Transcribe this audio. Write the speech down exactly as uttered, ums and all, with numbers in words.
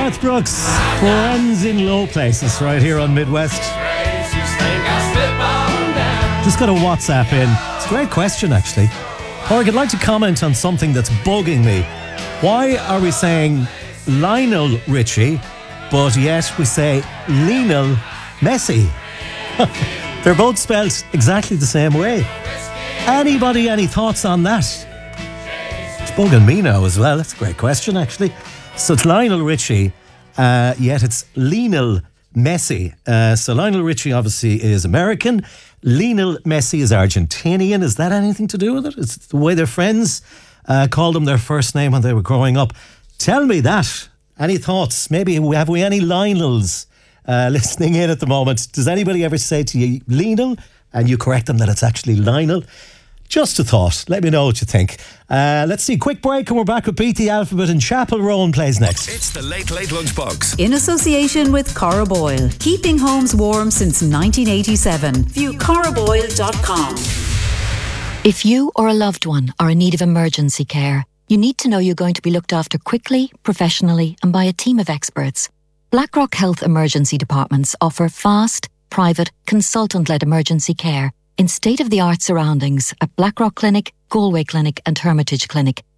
Garth Brooks, Friends in Low Places, right here on Midwest. Just got a WhatsApp in. It's a great question, actually. Porg, I'd like to comment on something that's bugging me. Why are we saying Lionel Richie, but yet we say Lionel Messi? They're both spelled exactly the same way. Anybody, any thoughts on that? It's bugging me now as well. That's a great question, actually. So it's Lionel Richie, uh, yet it's Lionel Messi. Uh, so Lionel Richie obviously is American. Lionel Messi is Argentinian. Is that anything to do with it? It's the way their friends uh, called him their first name when they were growing up. Tell me that. Any thoughts? Maybe have we any Lionels uh, listening in at the moment? Does anybody ever say to you Lionel and you correct them that it's actually Lionel? Just a thought. Let me know what you think. Uh, let's see. Quick break and we're back with Beat the Alphabet and Chapel Roan plays next. It's the Late Late Lunchbox. In association with Cora Boyle. Keeping homes warm since nineteen eighty-seven. View cora boyle dot com. If you or a loved one are in need of emergency care, you need to know you're going to be looked after quickly, professionally and by a team of experts. Blackrock Health Emergency Departments offer fast, private, consultant-led emergency care in state-of-the-art surroundings at Blackrock Clinic, Galway Clinic and Hermitage Clinic,